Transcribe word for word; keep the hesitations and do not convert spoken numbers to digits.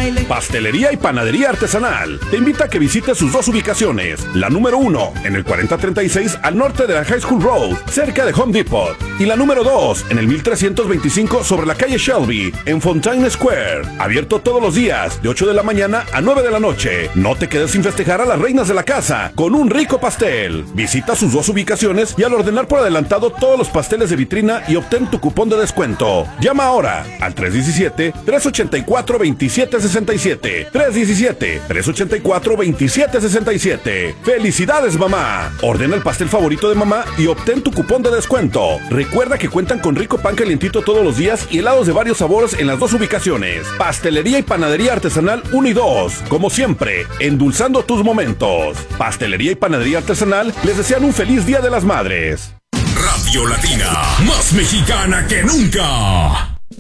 baile. Pastelería y Panadería Artesanal te invita a que visites sus dos ubicaciones. La número uno, en el cuarenta treinta y seis al norte de la High School Road, cerca de Home Depot. Y la número dos, en el mil trescientos veinticinco sobre la calle Shelby, en Fountain Square. Abierto todos los días, de ocho de la mañana a nueve de la noche. No te quedes sin festejar a las reinas de la casa con un rico pastel. Visita sus dos ubicaciones y al ordenar por adelantado todos los pasteles de vitrina y obtén tu cupón de descuento. Llama ahora al tres uno siete, tres ocho cuatro, dos siete seis siete. tres uno siete, tres ocho cuatro, dos siete seis siete. ¡Felicidades, mamá! Ordena el pastel favorito de mamá y obtén tu cupón de descuento. Recuerda que cuentan con rico pan calientito todos los días y helados de varios sabores en las dos ubicaciones. Pastelería y Panadería Artesanal uno y dos. Como siempre, endulzando tus momentos. Pastelería y Panadería Artesanal les desean un feliz Día de las Madres. Radio Latina, más mexicana que nunca.